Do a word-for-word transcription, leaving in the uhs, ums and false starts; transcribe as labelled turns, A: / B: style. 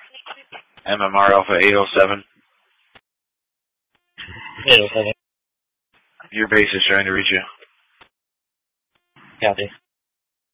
A: M M R Alpha eight oh seven.
B: eight oh seven.
A: Your base is trying to reach you.
B: Copy.